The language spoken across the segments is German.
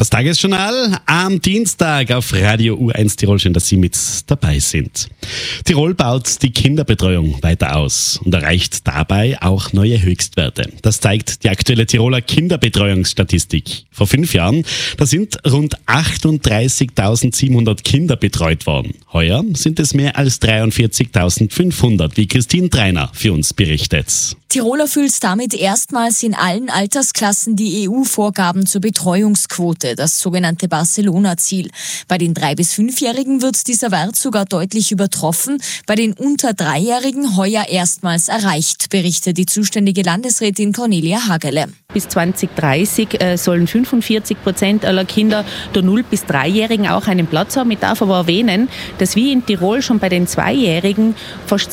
Das Tagesjournal am Dienstag auf Radio U1 Tirol. Schön, dass Sie mit dabei sind. Tirol baut die Kinderbetreuung weiter aus und erreicht dabei auch neue Höchstwerte. Das zeigt die aktuelle Tiroler Kinderbetreuungsstatistik. Vor 5 Jahren, da sind rund 38.700 Kinder betreut worden. Heuer sind es mehr als 43.500, wie Christine Treiner für uns berichtet. Tirol erfüllt damit erstmals in allen Altersklassen die EU-Vorgaben zur Betreuungsquote, das sogenannte Barcelona-Ziel. Bei den 3- bis 5-Jährigen wird dieser Wert sogar deutlich übertroffen, bei den unter 3-Jährigen heuer erstmals erreicht, berichtet die zuständige Landesrätin Cornelia Hagele. Bis 2030 sollen 45% aller Kinder der 0- bis 3-Jährigen auch einen Platz haben. Ich darf aber erwähnen, dass wir in Tirol schon bei den 2-Jährigen fast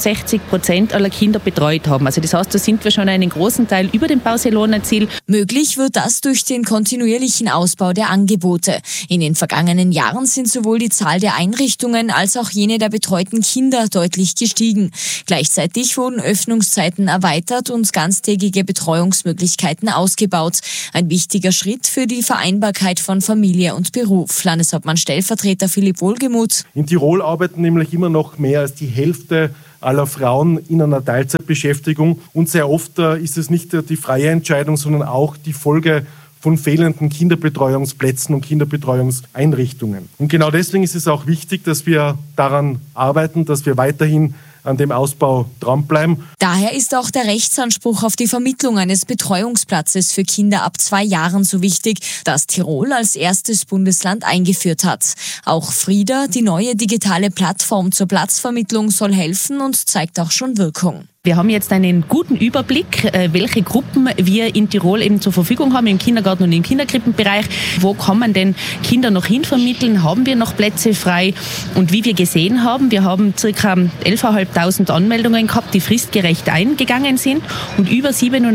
67% aller Kinder betreut haben. Also das heißt, da sind wir schon einen großen Teil über dem Barcelona-Ziel. Möglich wird das durch den kontinuierlichen Ausbau der Angebote. In den vergangenen Jahren sind sowohl die Zahl der Einrichtungen als auch jene der betreuten Kinder deutlich gestiegen. Gleichzeitig wurden Öffnungszeiten erweitert und ganztägige Betreuungsmöglichkeiten ausgebaut. Ein wichtiger Schritt für die Vereinbarkeit von Familie und Beruf. Landeshauptmann-Stellvertreter Philipp Wohlgemuth. In Tirol arbeiten nämlich immer noch mehr als die Hälfte aller Frauen in einer Teilzeitbeschäftigung. Und sehr oft ist es nicht die freie Entscheidung, sondern auch die Folge von fehlenden Kinderbetreuungsplätzen und Kinderbetreuungseinrichtungen. Und genau deswegen ist es auch wichtig, dass wir daran arbeiten, dass wir weiterhin an dem Ausbau dranbleiben. Daher ist auch der Rechtsanspruch auf die Vermittlung eines Betreuungsplatzes für Kinder ab 2 Jahren so wichtig, das Tirol als erstes Bundesland eingeführt hat. Auch Frida, die neue digitale Plattform zur Platzvermittlung, soll helfen und zeigt auch schon Wirkung. Wir haben jetzt einen guten Überblick, welche Gruppen wir in Tirol eben zur Verfügung haben, im Kindergarten und im Kinderkrippenbereich. Wo kann man denn Kinder noch hinvermitteln? Haben wir noch Plätze frei? Und wie wir gesehen haben, wir haben ca. 11.500 Anmeldungen gehabt, die fristgerecht eingegangen sind. Und über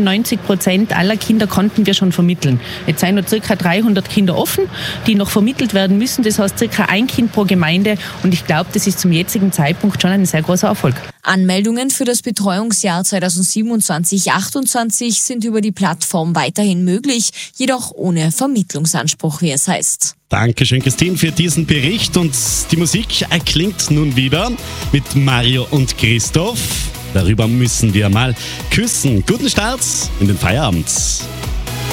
97% aller Kinder konnten wir schon vermitteln. Jetzt sind noch ca. 300 Kinder offen, die noch vermittelt werden müssen. Das heißt ca. 1 Kind pro Gemeinde. Und ich glaube, das ist zum jetzigen Zeitpunkt schon ein sehr großer Erfolg. Anmeldungen für das Betreuungsjahr 2027/28 sind über die Plattform weiterhin möglich, jedoch ohne Vermittlungsanspruch, wie es heißt. Dankeschön, Christine, für diesen Bericht. Und die Musik erklingt nun wieder mit Mario und Christoph. Darüber müssen wir mal küssen. Guten Start in den Feierabend.